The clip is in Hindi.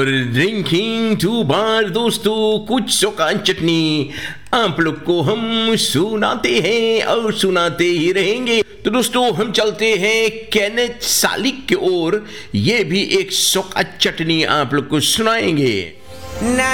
ड्रिंकिंग 2 बार दोस्तों कुछ शौकान चटनी आप लोग को हम सुनाते हैं और सुनाते ही रहेंगे। तो दोस्तों हम चलते हैं केनेथ सालिक की ओर, ये भी एक शौकान चटनी आप लोग को सुनाएंगे।